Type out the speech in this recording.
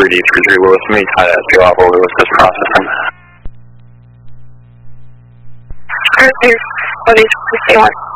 3D33 Lewis. Let me tie that tail off over Lewis, just processing. Alright, what do you say?